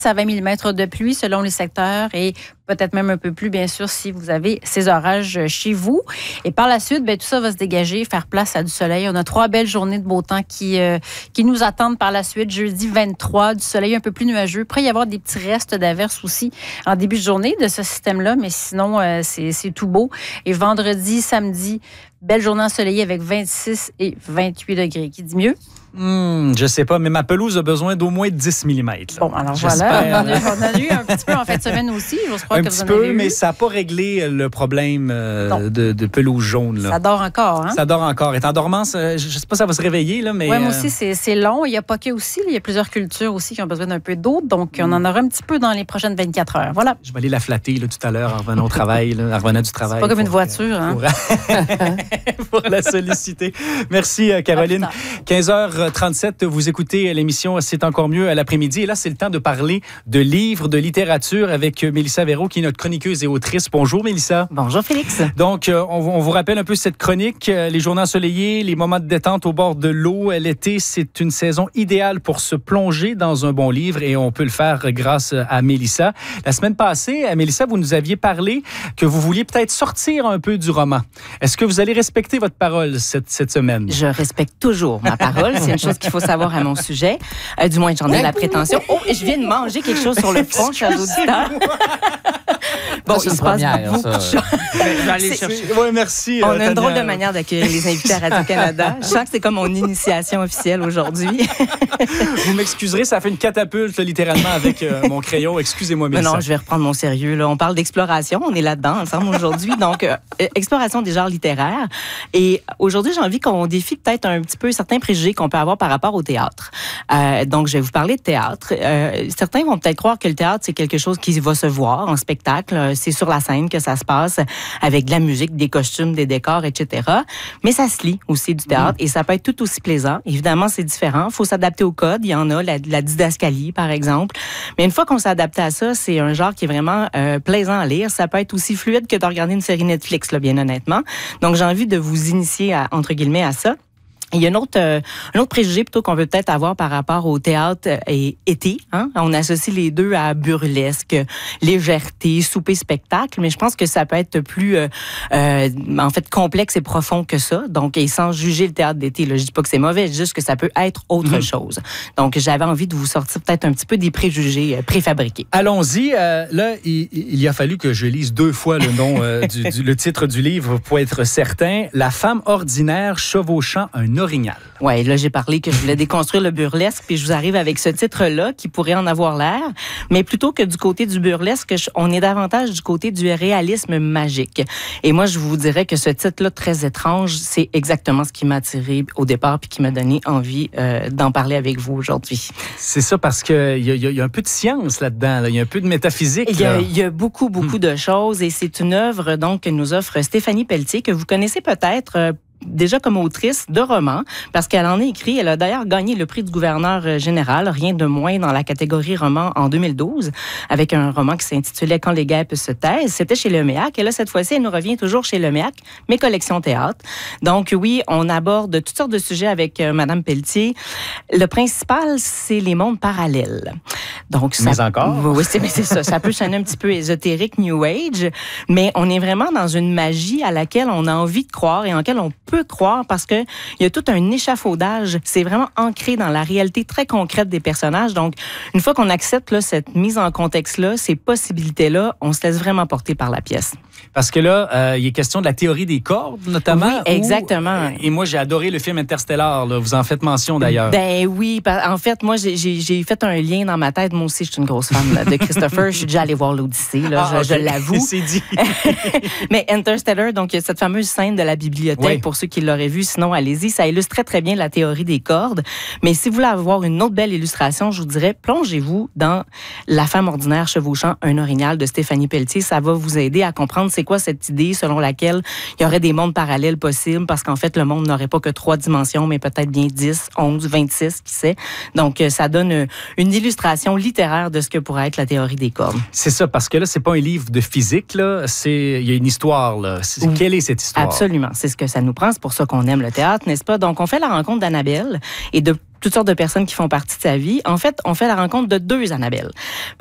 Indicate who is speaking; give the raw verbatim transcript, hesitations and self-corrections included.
Speaker 1: à vingt millimètres de pluie selon les secteurs et peut-être même un peu plus, bien sûr, si vous avez ces orages chez vous. Et par la suite, bien, tout ça va se dégager, faire place à du soleil. On a trois belles journées de beau temps qui, euh, qui nous attendent par la suite. Jeudi vingt-trois, du soleil un peu plus nuageux. Après, il y avoir des petits restes d'averses aussi en début de journée de ce système-là, mais sinon, euh, c'est, c'est tout beau. Et vendredi, samedi, belle journée ensoleillée avec vingt-six et vingt-huit degrés. Qui dit mieux?
Speaker 2: Hmm, je sais pas, mais ma pelouse a besoin d'au moins dix millimètres.
Speaker 1: Bon, alors J'espère. voilà, on a, on a eu un petit peu en fin de semaine aussi. J'ose croire
Speaker 2: un
Speaker 1: que
Speaker 2: petit
Speaker 1: vous en
Speaker 2: peu,
Speaker 1: avez eu.
Speaker 2: mais ça n'a pas réglé le problème euh, de, de pelouse jaune. Là.
Speaker 1: Ça dort encore, hein?
Speaker 2: Ça dort encore. Et en dormant, ça, je ne sais pas si ça va se réveiller, là, mais...
Speaker 1: Oui, moi
Speaker 2: euh...
Speaker 1: aussi, c'est, c'est long. Il y a Poké aussi. Là. Il y a plusieurs cultures aussi qui ont besoin d'un peu d'eau. Donc, on en aura un petit peu dans les prochaines vingt-quatre heures. Voilà.
Speaker 2: Je vais aller la flatter là, tout à l'heure en revenant au travail, là, en revenant du travail.
Speaker 1: C'est pas comme
Speaker 2: pour,
Speaker 1: une voiture, hein?
Speaker 2: Pour, pour la solliciter. Merci, Caroline. quinze heures trente-sept, vous écoutez l'émission C'est encore mieux à l'après-midi. Et là, c'est le temps de parler de livres, de littérature avec Mélissa Véro, qui est notre chroniqueuse et autrice. Bonjour, Mélissa.
Speaker 3: Bonjour, Félix.
Speaker 2: Donc, on, on vous rappelle un peu cette chronique. Les journées ensoleillées, les moments de détente au bord de l'eau. L'été, c'est une saison idéale pour se plonger dans un bon livre et on peut le faire grâce à Mélissa. La semaine passée, Mélissa, vous nous aviez parlé que vous vouliez peut-être sortir un peu du roman. Est-ce que vous allez respecter votre parole cette, cette semaine?
Speaker 3: Je respecte toujours ma parole. C'est une chose qu'il faut savoir à mon sujet. Euh, du moins, j'en ai la prétention. Oh, je viens de manger quelque chose sur le front, chers auditeurs. Bon,
Speaker 4: ça,
Speaker 3: il se passe beaucoup de choses.
Speaker 2: Je vais aller chercher. Oui, merci.
Speaker 3: On
Speaker 2: euh,
Speaker 3: a une
Speaker 2: Tania.
Speaker 3: drôle de manière d'accueillir les invités à Radio-Canada. Je sens que c'est comme mon initiation officielle aujourd'hui.
Speaker 2: Vous m'excuserez, ça fait une catapulte là, littéralement avec euh, mon crayon. Excusez-moi,
Speaker 3: Mais
Speaker 2: Mélissa.
Speaker 3: non, je vais reprendre mon sérieux. Là. On parle d'exploration. On est là-dedans ensemble aujourd'hui. Donc, euh, exploration des genres littéraires. Et aujourd'hui, j'ai envie qu'on défie peut-être un petit peu certains préjugés qu'on peut avoir par rapport au théâtre. Euh, donc, je vais vous parler de théâtre. Euh, certains vont peut-être croire que le théâtre, c'est quelque chose qui va se voir en spectacle. C'est sur la scène que ça se passe avec de la musique, des costumes, des décors, et cetera. Mais ça se lit aussi du théâtre mmh. et ça peut être tout aussi plaisant. Évidemment, c'est différent. Il faut s'adapter au code. Il y en a, la, la didascalie, par exemple. Mais une fois qu'on s'est adapté à ça, c'est un genre qui est vraiment euh, plaisant à lire. Ça peut être aussi fluide que de regarder une série Netflix, là, bien honnêtement. Donc, j'ai envie de vous initier, à, entre guillemets, à ça. Il y a un autre, euh, un autre préjugé plutôt qu'on peut peut-être avoir par rapport au théâtre et été. Hein? On associe les deux à burlesque, légèreté, souper, spectacle, mais je pense que ça peut être plus, euh, euh, en fait, complexe et profond que ça. Donc, et sans juger le théâtre d'été, là, je dis pas que c'est mauvais, je dis juste que ça peut être autre mmh. chose. Donc, j'avais envie de vous sortir peut-être un petit peu des préjugés euh, préfabriqués.
Speaker 2: Allons-y. Euh, là, il, il a fallu que je lise deux fois le nom, euh, du, du, le titre du livre pour être certain. La femme ordinaire chevauchant un orignal.
Speaker 3: Oui, là, j'ai parlé que je voulais déconstruire le burlesque, puis je vous arrive avec ce titre-là qui pourrait en avoir l'air, mais plutôt que du côté du burlesque, on est davantage du côté du réalisme magique. Et moi, je vous dirais que ce titre-là, très étrange, c'est exactement ce qui m'a attiré au départ puis qui m'a donné envie euh, d'en parler avec vous aujourd'hui.
Speaker 2: C'est ça, parce qu'il y, y, y a un peu de science là-dedans, il y a un peu de métaphysique.
Speaker 3: Il y a, y a beaucoup, beaucoup hum. de choses, et c'est une œuvre donc, que nous offre Stéphanie Pelletier, que vous connaissez peut-être euh, déjà comme autrice de romans, parce qu'elle en a écrit. Elle a d'ailleurs gagné le prix du gouverneur général, rien de moins, dans la catégorie roman en deux mille douze, avec un roman qui s'intitulait « Quand les guêpes se taisent ». C'était chez Leméac. Et là, cette fois-ci, elle nous revient toujours chez Leméac, mes collections théâtre. Donc oui, on aborde toutes sortes de sujets avec euh, Madame Pelletier. Le principal, c'est les mondes parallèles. Donc, ça,
Speaker 2: mais encore?
Speaker 3: Oui, c'est, c'est ça. Ça peut sonner un petit peu ésotérique, New Age, mais on est vraiment dans une magie à laquelle on a envie de croire et en laquelle on peut croire, parce que il y a tout un échafaudage. C'est vraiment ancré dans la réalité très concrète des personnages. Donc, une fois qu'on accepte là, cette mise en contexte-là, ces possibilités-là, on se laisse vraiment porter par la pièce.
Speaker 2: Parce que là, euh, il est question de la théorie des cordes, notamment.
Speaker 3: Oui, exactement.
Speaker 2: Où, et moi, j'ai adoré le film Interstellar. Là. Vous en faites mention, d'ailleurs.
Speaker 3: Ben oui. En fait, moi, j'ai, j'ai, j'ai fait un lien dans ma tête. Moi aussi, je suis une grosse fan là, de Christopher. Je suis déjà allée voir l'Odyssée, là, ah, je, okay. je l'avoue.
Speaker 2: C'est dit.
Speaker 3: Mais Interstellar, donc, il y a cette fameuse scène de la bibliothèque, oui. pour ceux qui l'auraient vu. Sinon, allez-y. Ça illustre très, très bien la théorie des cordes. Mais si vous voulez avoir une autre belle illustration, je vous dirais, plongez-vous dans La femme ordinaire chevauchant un orignal de Stéphanie Pelletier. Ça va vous aider à comprendre c'est quoi cette idée selon laquelle il y aurait des mondes parallèles possibles, parce qu'en fait, le monde n'aurait pas que trois dimensions, mais peut-être bien dix, onze, vingt-six, qui sait. Donc, ça donne une illustration littéraire de ce que pourrait être la théorie des cordes.
Speaker 2: C'est ça, parce que là, c'est pas un livre de physique, là. C'est, il y a une histoire, là. C'est, oui. Quelle est cette histoire?
Speaker 3: Absolument. C'est ce que ça nous prend. C'est pour ça qu'on aime le théâtre, n'est-ce pas? Donc, on fait la rencontre d'Annabelle et de toutes sortes de personnes qui font partie de sa vie. En fait, on fait la rencontre de deux Annabelle.